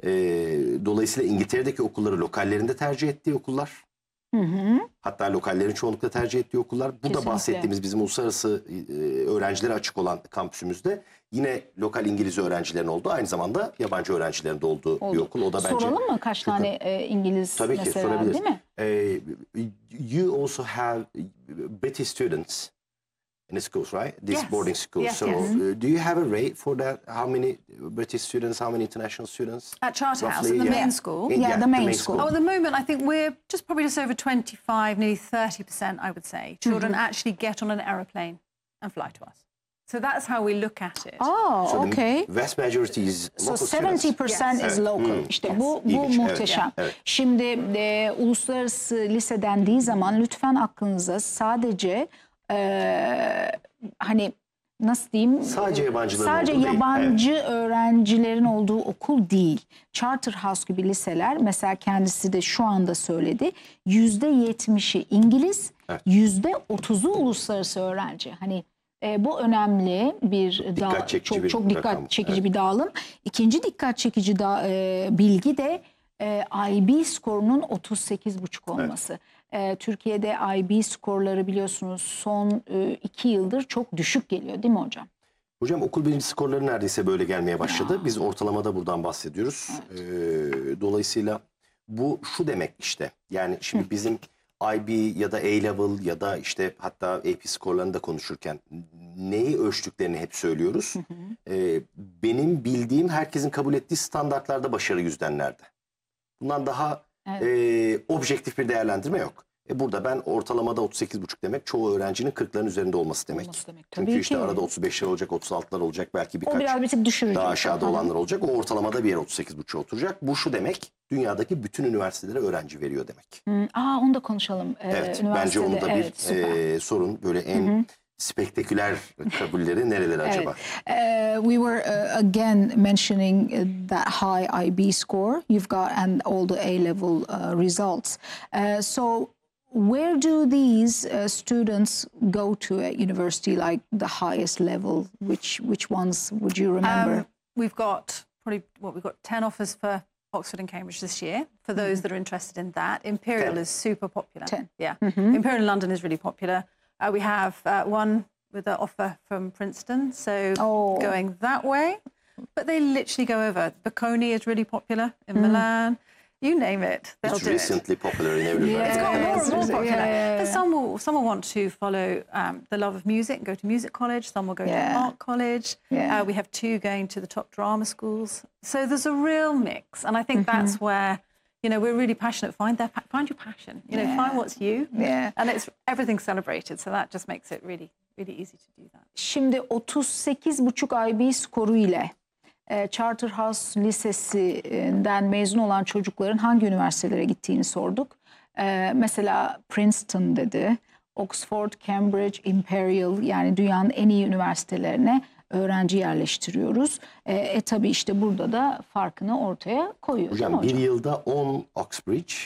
Dolayısıyla İngiltere'deki okulları lokallerinde tercih ettiği okullar. Hatta lokallerin çoğunlukla tercih ettiği okullar. Bu Kesinlikle. da bahsettiğimiz bizim uluslararası öğrencilere açık olan kampüsümüzde yine lokal İngiliz öğrencilerin olduğu, aynı zamanda yabancı öğrencilerin de olduğu bir okul. O da bence soralım mı kaç tane İngiliz tabii ki mesela, sorabiliriz. değil mi? You also have British students in the schools, right? This boarding school. Yes, so do you have a rate for that? How many British students, how many international students? At Charterhouse, Roughly, at the main school? Yeah, the main school. Oh, at the moment, I think we're probably just over 25, nearly 30%, I would say. Children actually get on an aeroplane and fly to us. So that's how we look at it. Oh, So okay. the vast majority is So local students. 70% is local. İşte bu İlginç, muhteşem. evet. Şimdi uluslararası lise dendiği zaman lütfen aklınıza sadece hani nasıl diyeyim? Sadece yabancıların sadece olduğu değil. yabancı öğrencilerin olduğu okul değil. Charterhouse gibi liseler, mesela kendisi de şu anda söyledi, %70'i İngiliz, %30'u uluslararası öğrenci. Hani bu önemli bir çok dikkat çekici bir dağılım. İkinci dikkat çekici bilgi de IB skorunun 38,5 olması. Türkiye'de IB skorları biliyorsunuz son 2 yıldır çok düşük geliyor, değil mi hocam? Hocam okul birinci skorları neredeyse böyle gelmeye başladı. Biz ortalamada buradan bahsediyoruz. Dolayısıyla bu şu demek işte. Yani şimdi bizim IB ya da A-Level ya da işte hatta AP skorlarını da konuşurken neyi ölçtüklerini hep söylüyoruz. Benim bildiğim, herkesin kabul ettiği standartlarda başarı yüzdenlerde. Bundan daha objektif bir değerlendirme yok. Burada ben ortalamada 38,5 demek çoğu öğrencinin 40'ların üzerinde olması demek. Çünkü işte arada 35'ler olacak, 36'lar olacak, belki birkaç daha aşağıda olanlar olacak. O ortalamada bir yer 38,5 oturacak. Bu şu demek, dünyadaki bütün üniversitelere öğrenci veriyor demek. Onu da konuşalım. Evet, bence onu da bir sorun. Böyle en spektaküler kabulleri nereleri acaba? We were again mentioning that high IB score you've got and all the A-level results. So where do these students go to at university, like the highest level? Which ones would you remember? We've got we've got 10 offers for Oxford and Cambridge this year, for those that are interested in that. Imperial is super popular. 10. Yeah. Imperial in London is really popular. We have one with an offer from Princeton, so going that way. But they literally go over. Bocconi is really popular in Milan. You name it, they'll do it. It's recently popular in everywhere. It's got more and more popular. But some will want to follow the love of music and go to music college. Some will go to art college. We have 2 going to the top drama schools. So there's a real mix. And I think that's where, you know, we're really passionate. Find your passion. You know, find what's you. And everything's celebrated. So that just makes it really easy to do that. Şimdi 38,5 IB skoru ile Charterhouse Lisesi'nden mezun olan çocukların hangi üniversitelere gittiğini sorduk. Mesela Princeton dedi, Oxford, Cambridge, Imperial, yani dünyanın en iyi üniversitelerine öğrenci yerleştiriyoruz. Tabii işte burada da farkını ortaya koyuyor. Hocam bir yılda 10 Oxbridge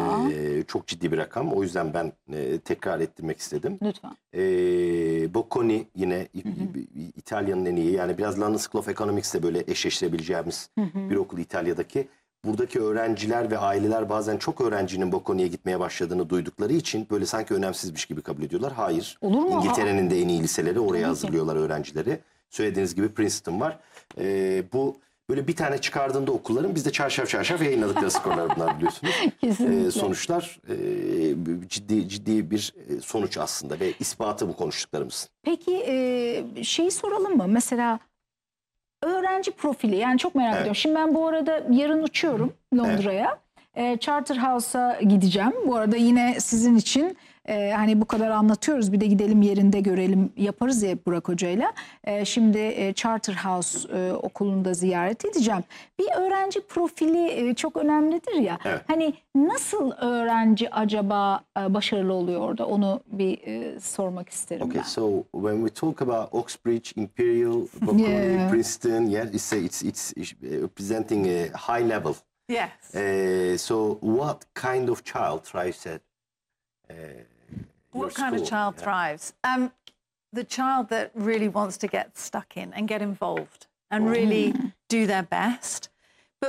çok ciddi bir rakam. O yüzden ben tekrar ettirmek istedim. Lütfen. Bocconi yine İtalya'nın en iyi. Yani biraz London School of Economics'le böyle eşleştirebileceğimiz bir okul İtalya'daki. Buradaki öğrenciler ve aileler bazen çok öğrencinin Bocconi'ye gitmeye başladığını duydukları için böyle sanki önemsizmiş gibi kabul ediyorlar. Hayır. Olur mu? İngiltere'nin de en iyi liseleri, oraya hazırlıyorlar öğrencileri. Söylediğiniz gibi Princeton var. Bu böyle bir tane çıkardığında okulların biz de çarşaf yayınladıkları skorlar bunlar, biliyorsunuz. Sonuçlar ciddi bir sonuç aslında ve ispatı bu konuştuklarımızın. Peki şeyi soralım mı? Mesela öğrenci profili, yani çok merak ediyorum. Şimdi ben bu arada yarın uçuyorum Londra'ya. Charterhouse'a gideceğim. Bu arada yine sizin için hani bu kadar anlatıyoruz, bir de gidelim yerinde görelim yaparız ya Burak Hoca'yla. Şimdi Charterhouse okulunda ziyaret edeceğim. Bir öğrenci profili çok önemlidir ya. Hani nasıl öğrenci acaba başarılı oluyor orada? Onu bir sormak isterim ben. So when we talk about Oxbridge, Imperial, Bocconi, Princeton, it's representing a high level. Yes. So what kind of child thrives at what kind of child thrives? The child that really wants to get stuck in and get involved and really do their best.